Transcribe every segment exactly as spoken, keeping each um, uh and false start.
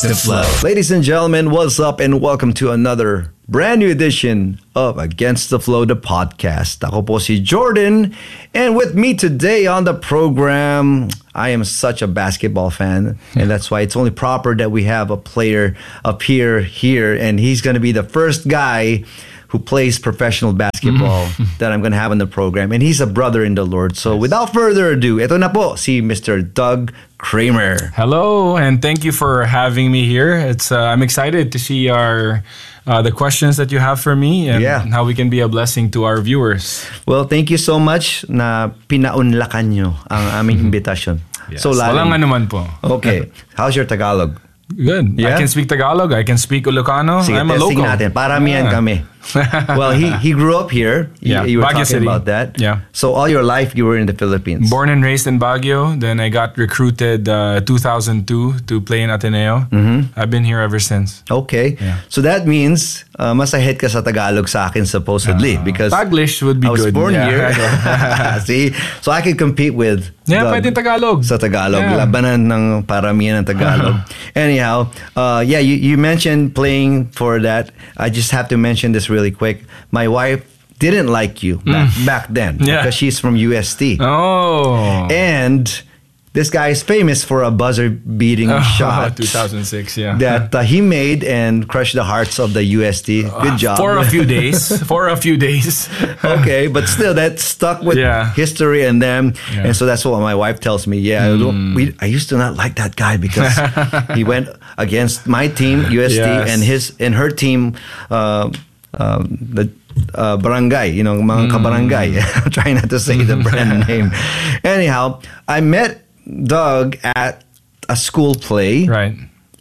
the Flow. Ladies and gentlemen, what's up and welcome to another brand new edition of Against the Flow, the podcast. Ako po si Jordan, and with me today on the program, I am such a basketball fan, and that's why it's only proper that we have a player appear here, and he's going to be the first guy who plays professional basketball that I'm going to have on the program. And he's a brother in the Lord. So without further ado, ito na po si Mister Doug Kramer. Hello, and thank you for having me here. It's uh, I'm excited to see our uh, the questions that you have for me and Yeah. how we can be a blessing to our viewers. Well, thank you so much na pinaunlakan nyo ang aming invitation. Yes. So, Walang lalim. anuman po. Okay. How's your Tagalog? Good. Yeah? I can speak Tagalog. I can speak Ilocano. Sige, I'm a testing local. natin. Paramihan Yeah. kami. Well, he he grew up here. Yeah, You, you were Baguio talking City. about that. Yeah. So all your life you were in the Philippines. Born and raised in Baguio. Then I got recruited uh, two thousand two to play in Ateneo. Mm-hmm. I've been here ever since. Okay. Yeah. So that means uh, mas ahead ka sa Tagalog sa akin supposedly because Taglish would be I was good. born Yeah. here. See? So I could compete with Yeah, Doug pwede Tagalog. sa Tagalog. Yeah. Labanan ng paramihan ng Tagalog. Anyhow, uh, yeah, you, you mentioned playing for that. I just have to mention this really quick. My wife didn't like you back, back then Yeah. because she's from U S T. Oh. And this guy is famous for a buzzer beating shot two thousand six, yeah. that uh, he made and crushed the hearts of the U S T. Good job. For a few days. For a few days. Okay, but still that stuck with Yeah. history and them. Yeah. And so that's what my wife tells me. Yeah, Mm. we, I used to not like that guy because he went against my team, U S T, Yes. and his and her team, uh, um, the uh, barangay, you know, mga Mm. kabarangay. I'm trying not to say the brand name. Anyhow, I met Doug at a school play. Right.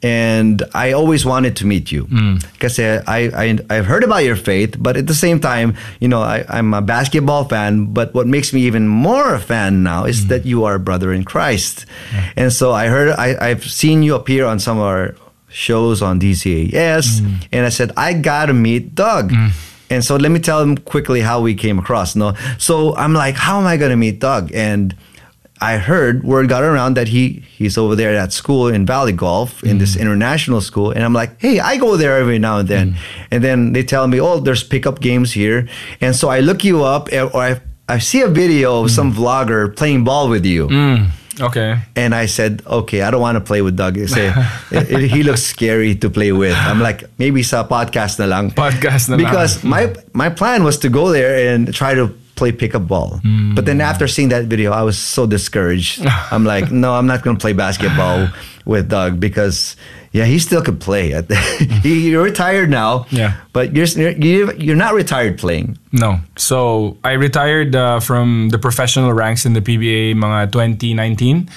And I always wanted to meet you because I, I I've heard about your faith, but at the same time, you know, I, I'm a basketball fan. But what makes me even more a fan now is that you are a brother in Christ, and so I heard I, I've seen you appear on some of our shows on D C A S, and I said I gotta meet Doug. And so let me tell him quickly how we came across. No, so I'm like, how am I gonna meet Doug? And I heard word got around that he he's over there at school in Valley Golf in this international school, and I'm like, hey, I go there every now and then, and then they tell me, oh, there's pickup games here, and so I look you up, or I I see a video of some vlogger playing ball with you, Mm. Okay. and I said, okay, I don't want to play with Doug. I say, "It- it- he looks scary to play with. I'm like, maybe sa podcast na lang, Podcast na lang. because my my plan was to go there and try to play pickup ball. But then after seeing that video, I was so discouraged. I'm like, no, I'm not going to play basketball with Doug because, yeah, he still could play. he, you're retired now, Yeah. but you're, you're you're not retired playing. No. So, I retired uh, from the professional ranks in the P B A mga twenty nineteen.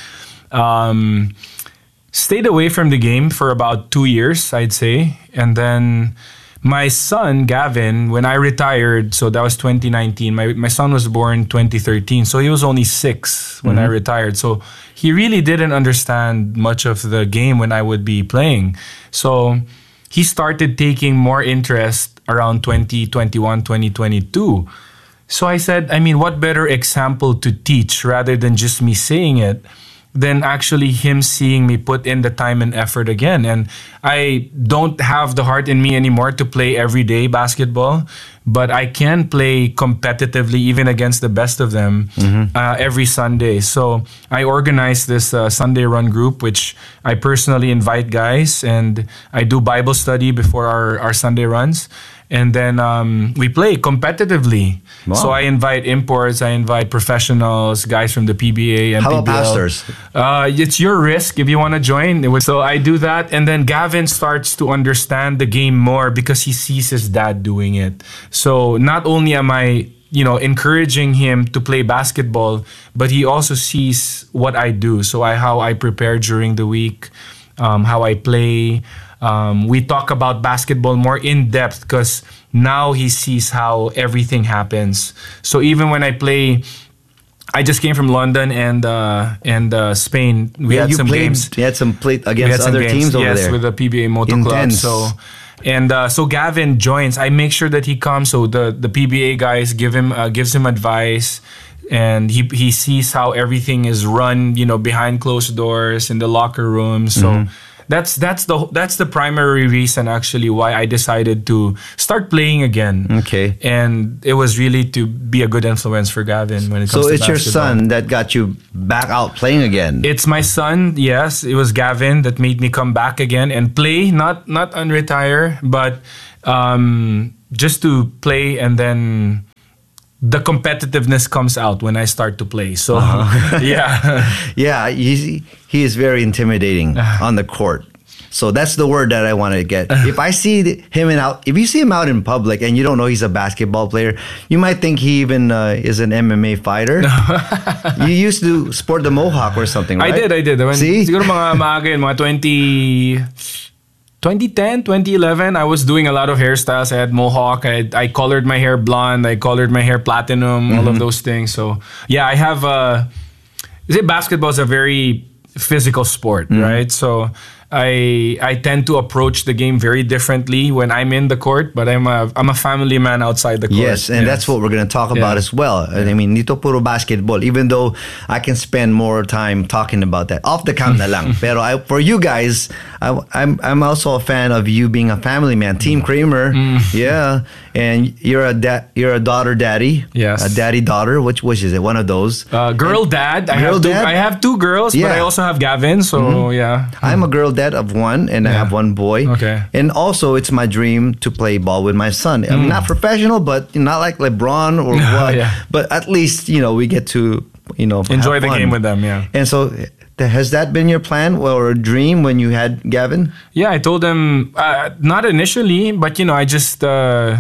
Um, stayed away from the game for about two years, I'd say. And then my son, Gavin, when I retired, so that was twenty nineteen, my, my son was born twenty thirteen. So he was only six when I retired. So he really didn't understand much of the game when I would be playing. So he started taking more interest around twenty twenty-one, twenty twenty-two. So I said, I mean, what better example to teach rather than just me saying it than actually him seeing me put in the time and effort again. And I don't have the heart in me anymore to play everyday basketball, but I can play competitively even against the best of them uh, every Sunday. So I organize this uh, Sunday run group, which I personally invite guys, and I do Bible study before our, our Sunday runs. And then um, we play competitively. Wow. So I invite imports, I invite professionals, guys from the P B A and How about P B L. pastors? Uh, it's your risk if you want to join. It would- So I do that, and then Gavin starts to understand the game more because he sees his dad doing it. So not only am I, you know, encouraging him to play basketball, but he also sees what I do. So I how I prepare during the week, um, how I play. Um, we talk about basketball more in depth because now he sees how everything happens. So even when I play, I just came from London and uh, and uh, Spain. We Yeah, had you some played, games. You had some play We had against some other games, teams over yes, there. with the P B A Moto Club. Intense. So and uh, so Gavin joins. I make sure that he comes. So the the P B A guys give him uh, gives him advice. And he he sees how everything is run, you know, behind closed doors in the locker room. So Mm-hmm. that's that's the that's the primary reason actually why I decided to start playing again. Okay. And it was really to be a good influence for Gavin when it comes So to it's your basketball. son that got you back out playing again. It's my son, yes. It was Gavin that made me come back again and play, not not unretire, but um, just to play, and then the competitiveness comes out when I start to play. So Uh-huh. yeah. Yeah, he, he is very intimidating on the court. So that's the word that I want to get. If I see him in out, if you see him out in public and you don't know he's a basketball player, you might think he even uh, is an M M A fighter. You used to sport the mohawk or something, right? I did, I did. When, See? Siguro mga maaga yun, mga twenty, twenty ten, twenty eleven, I was doing a lot of hairstyles. I had mohawk. I, had, I colored my hair blonde. I colored my hair platinum. Mm-hmm. All of those things. So yeah, I have. Uh, you see, basketball is a very physical sport, Mm-hmm. right? So I I tend to approach the game very differently when I'm in the court, but I'm a I'm a family man outside the court. Yes, and that's what we're going to talk about Yeah. as well. I mean, dito puro basketball, even though I can spend more time talking about that. Off the cam na lang. Pero I, for you guys, I, I'm I'm also a fan of you being a family man. Team Kramer, yeah. And you're a da- you're a daughter daddy. Yes. A daddy daughter. Which which is it? One of those. Uh, girl dad. I Girl have two, dad? I have two girls, but Yeah. I also have Gavin. So yeah. I'm a girl dad of one, and I Yeah. have one boy. Okay. And also, it's my dream to play ball with my son. I'm not professional, but not like LeBron or what. Yeah. But at least you know we get to you know Enjoy have the fun. game with them, yeah. And so, th- has that been your plan or a dream when you had Gavin? Yeah, I told him uh, not initially, but you know, I just uh,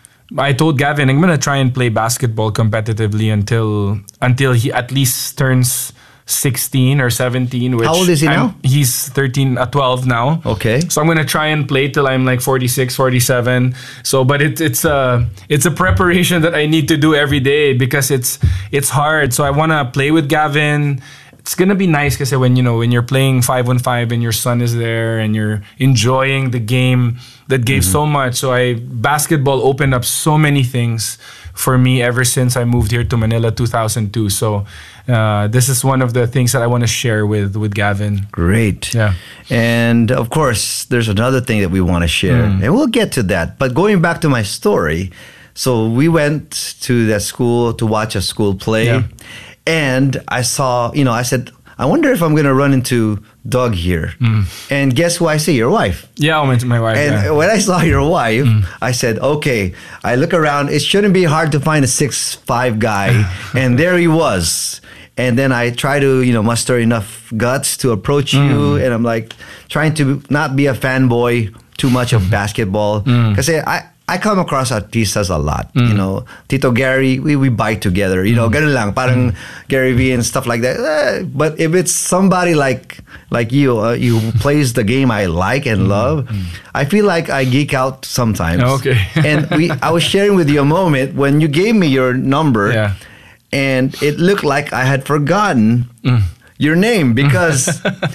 I told Gavin I'm gonna try and play basketball competitively until until he at least turns sixteen or seventeen. Which How old is he I'm- now? He's thirteen, uh, twelve now. Okay. So I'm gonna try and play till I'm like forty-six, forty-seven. So, but it, it's a it's a preparation that I need to do every day because it's it's hard. So I wanna play with Gavin. It's gonna be nice because when you know when you're playing five on five and your son is there and you're enjoying the game that gave so much. So I basketball opened up so many things for me ever since I moved here to Manila two thousand two. So uh, this is one of the things that I want to share with with Gavin. Great. Yeah. And of course, there's another thing that we want to share, Mm. and we'll get to that. But going back to my story, so we went to that school to watch a school play, Yeah. and I saw, you know, I said, I wonder if I'm going to run into Doug here. And guess who I see? Your wife. Yeah, I went to my wife. And yeah. when I saw your wife, I said, okay, I look around. It shouldn't be hard to find a six five guy. And there he was. And then I try to, you know, muster enough guts to approach you. And I'm like trying to not be a fanboy too much of basketball. Because I, I come across artistas a lot. You know, Tito Gary, we, we bike together. You know, ganun lang, parang Gary Vee and stuff like that. Eh, but if it's somebody like like you, uh, you who plays the game I like and love, I feel like I geek out sometimes. Okay. And we, I was sharing with you a moment when you gave me your number, Yeah. and it looked like I had forgotten your name because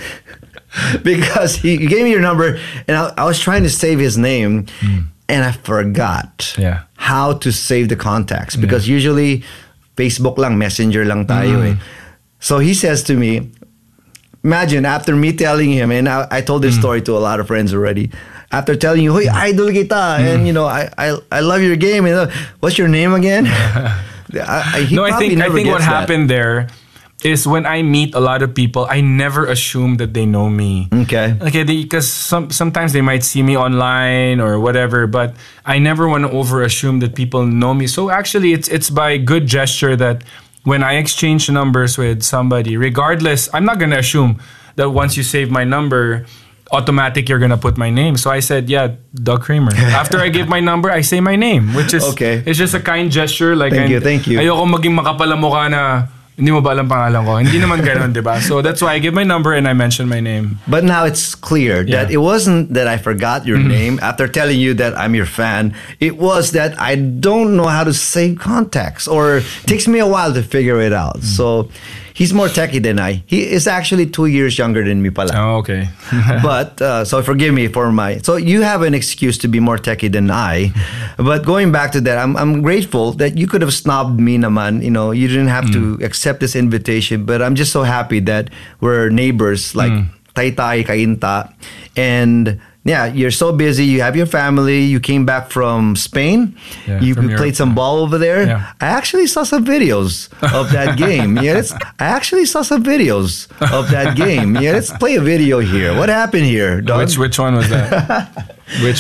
because he, he gave me your number, and I, I was trying to save his name. And I forgot Yeah. how to save the contacts because usually Facebook lang, Messenger lang tayo eh. So he says to me, imagine after me telling him, and I, I told this story to a lot of friends already. After telling you, "Hoy, idol kita," and you know, I, I I love your game. And uh, what's your name again? I, I, he No, I probably think I never think what gets that. happened there is when I meet a lot of people, I never assume that they know me. Okay. Okay, because some sometimes they might see me online or whatever, but I never want to over assume that people know me. So actually, it's it's by good gesture that when I exchange numbers with somebody, regardless, I'm not gonna assume that once you save my number, automatic you're gonna put my name. So I said, yeah, Doug Kramer. After I give my number, I say my name, which is Okay. it's just a kind gesture. Like Thank and you, thank you. Ayoko maging makapal ang mukha na hindi mo ba alam pangalan ko. Hindi naman gano'n, di ba? So that's why I give my number and I mention my name. But now it's clear that Yeah. it wasn't that I forgot your name after telling you that I'm your fan. It was that I don't know how to save contacts, or it takes me a while to figure it out. So he's more techie than I. He is actually two years younger than me pala. Oh, okay. But uh, so forgive me for my. So you have an excuse to be more techie than I. But going back to that, I'm I'm grateful that you could have snobbed me naman. You know, you didn't have to accept this invitation. But I'm just so happy that we're neighbors, like Taytay, Cainta. And yeah, you're so busy. You have your family. You came back from Spain. Yeah, you from played Europe. some ball over there. Yeah. I actually saw some videos of that game. Yeah, let's, I actually saw some videos of that game. Yeah, let's play a video here. What happened here, Don? Which which one was that? Which